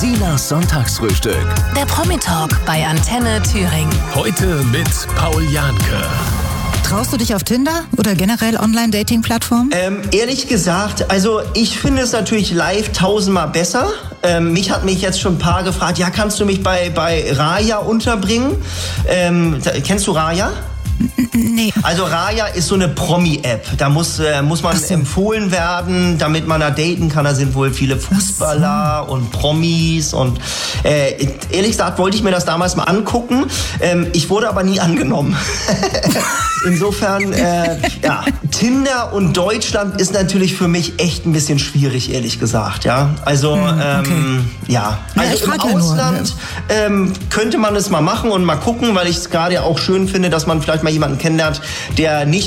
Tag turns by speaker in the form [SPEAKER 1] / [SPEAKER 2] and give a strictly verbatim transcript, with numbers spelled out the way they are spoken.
[SPEAKER 1] Sinas Sonntagsfrühstück.
[SPEAKER 2] Der Promi-Talk bei Antenne Thüringen.
[SPEAKER 1] Heute mit Paul Janke.
[SPEAKER 3] Traust du dich auf Tinder oder generell Online-Dating-Plattformen?
[SPEAKER 4] Ähm, ehrlich gesagt, also ich finde es natürlich live tausendmal besser. Ähm, mich hat mich jetzt schon ein paar gefragt, ja, kannst du mich bei, bei Raya unterbringen? Ähm, da, kennst du Raya?
[SPEAKER 3] Nee.
[SPEAKER 4] Also Raya ist so eine Promi-App. Da muss, äh, muss man
[SPEAKER 3] so.
[SPEAKER 4] empfohlen werden, damit man da daten kann. Da sind wohl viele Fußballer so. und Promis. Und äh, ehrlich gesagt wollte ich mir das damals mal angucken. Ähm, ich wurde aber nie angenommen. Insofern, äh, ja, Tinder und Deutschland ist natürlich für mich echt ein bisschen schwierig, ehrlich gesagt. Ja, also
[SPEAKER 3] hm, okay.
[SPEAKER 4] ähm, ja, also
[SPEAKER 3] ja,
[SPEAKER 4] im
[SPEAKER 3] ja
[SPEAKER 4] Ausland
[SPEAKER 3] nur, ja.
[SPEAKER 4] ähm, könnte man es mal machen und mal gucken, weil ich es gerade auch schön finde, dass man vielleicht mal jemanden kennenlernt, der nicht